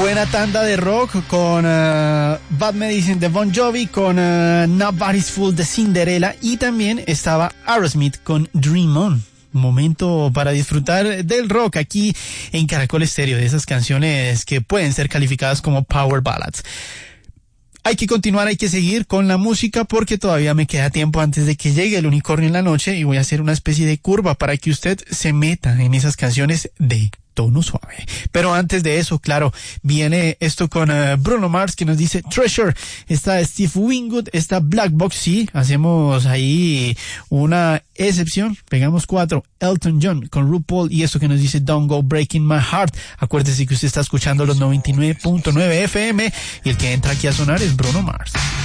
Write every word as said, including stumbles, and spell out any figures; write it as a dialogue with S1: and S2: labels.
S1: Buena tanda de rock con uh, Bad Medicine de Bon Jovi, con uh, Nobody's Fool de Cinderella, y también estaba Aerosmith con Dream On. Momento para disfrutar del rock aquí en Caracol Estéreo, de esas canciones que pueden ser calificadas como power ballads. Hay que continuar, hay que seguir con la música porque todavía me queda tiempo antes de que llegue el unicornio en la noche, y voy a hacer una especie de curva para que usted se meta en esas canciones de tono suave. Pero antes de eso, claro, viene esto con uh, Bruno Mars, que nos dice Treasure. Está Steve Winwood, está Black Box, sí, hacemos ahí una excepción, pegamos cuatro. Elton John con RuPaul, y esto que nos dice Don't Go Breaking My Heart. Acuérdese que usted está escuchando los noventa y nueve punto nueve F M, y el que entra aquí a sonar es Bruno Mars.